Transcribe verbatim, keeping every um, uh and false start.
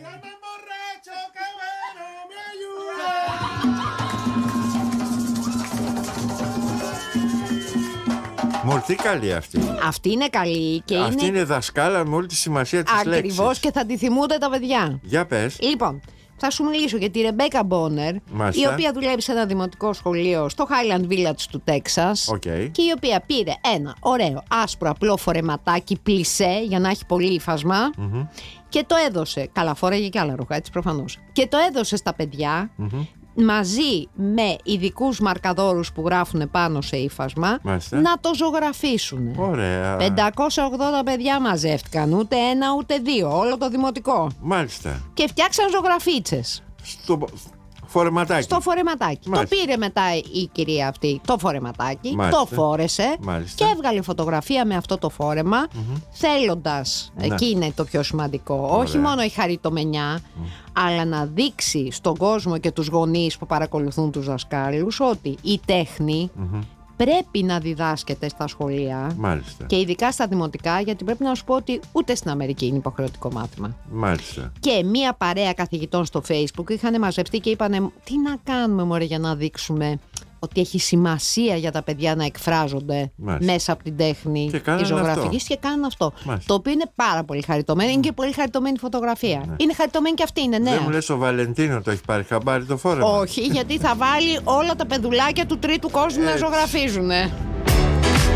Μορφή καλή αυτή. Αυτή είναι καλή και αυτή είναι... είναι δασκάλα με όλη τη σημασία της λέξης. Ακριβώς, και θα τη θυμούνται τα παιδιά. Για πες. Λοιπόν, θα σου μιλήσω για τη Ρεμπέκα Μπόνερ, η οποία δουλεύει σε ένα δημοτικό σχολείο στο Highland Village του Τέξας. Okay. Και η οποία πήρε ένα ωραίο άσπρο απλό φορεματάκι πλισέ για να έχει πολύ υφασμά. Mm-hmm. Και το έδωσε. Καλά, φόραγε και άλλα ρούχα, έτσι προφανώς. Και το έδωσε στα παιδιά. Mm-hmm. Μαζί με ειδικούς μαρκαδόρους που γράφουν πάνω σε ύφασμα. Μάλιστα. Να το ζωγραφίσουν. Ωραία. πεντακόσια ογδόντα παιδιά μαζεύτηκαν. Ούτε ένα ούτε δύο. Όλο το δημοτικό. Μάλιστα. Και φτιάξαν ζωγραφίτσες. Στο φορεματάκι. Στο φορεματάκι. Μάλιστα. Το πήρε μετά η κυρία αυτή το φορεματάκι. Μάλιστα. Το φόρεσε. Μάλιστα. Και έβγαλε φωτογραφία με αυτό το φόρεμα. Mm-hmm. Θέλοντας, να. Εκεί είναι το πιο σημαντικό. Ωραία. Όχι μόνο η χαριτομενιά. Mm. Αλλά να δείξει στον κόσμο και τους γονείς που παρακολουθούν τους δασκάλους ότι η τέχνη mm-hmm. πρέπει να διδάσκεται στα σχολεία. Μάλιστα. Και ειδικά στα δημοτικά, γιατί πρέπει να σου πω ότι ούτε στην Αμερική είναι υποχρεωτικό μάθημα. Μάλιστα. Και μία παρέα καθηγητών στο Facebook είχαν μαζευτεί και είπανε τι να κάνουμε μωρέ για να δείξουμε ότι έχει σημασία για τα παιδιά να εκφράζονται. Μάλιστα. Μέσα από την τέχνη της ζωγραφικής και κάνουν αυτό. Μάλιστα. Το οποίο είναι πάρα πολύ χαριτωμένο. Είναι και πολύ χαριτωμένη φωτογραφία. Ναι. Είναι χαριτωμένη και αυτή, είναι νέα. Δεν μου λες ο Βαλεντίνο το έχει πάρει χαμπάρι το φόρεμα? Όχι, γιατί θα βάλει όλα τα παιδουλάκια του τρίτου κόσμου να ζωγραφίζουνε.